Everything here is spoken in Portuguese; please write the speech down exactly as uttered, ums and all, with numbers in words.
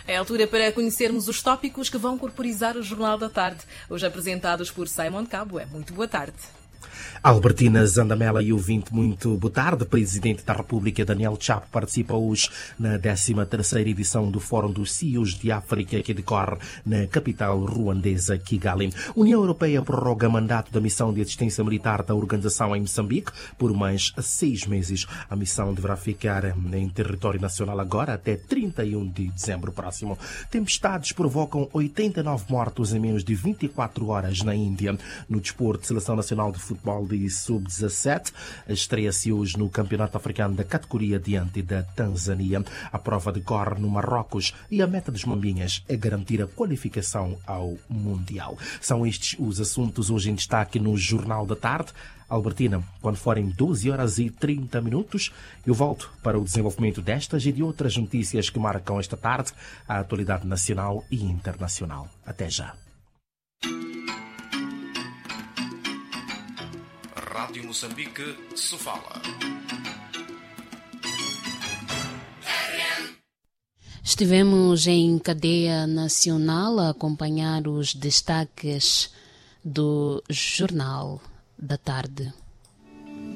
É a altura para conhecermos os tópicos que vão corporizar o Jornal da Tarde, hoje apresentados por Simon Cabo. É muito boa tarde. Albertina Zandamela e ouvinte, muito boa tarde. Presidente da República Daniel Chapo participa hoje na décima terceira edição do Fórum dos C E Os de África, que decorre na capital ruandesa, Kigali. União Europeia prorroga mandato da missão de assistência militar da organização em Moçambique por mais seis meses. A missão deverá ficar em território nacional agora até trinta e um de dezembro próximo. Tempestades provocam oitenta e nove mortos em menos de vinte e quatro horas na Índia. No desporto, a Seleção Nacional de Futebol de sub dezassete estreia-se hoje no Campeonato Africano da categoria diante da Tanzânia. A prova decorre no Marrocos e a meta dos Mambinhas é garantir a qualificação ao Mundial. São estes os assuntos hoje em destaque no Jornal da Tarde. Albertina, quando forem doze horas e trinta minutos, eu volto para o desenvolvimento destas e de outras notícias que marcam esta tarde a atualidade nacional e internacional. Até já. Rádio Moçambique se fala. Estivemos em cadeia nacional a acompanhar os destaques do Jornal da Tarde.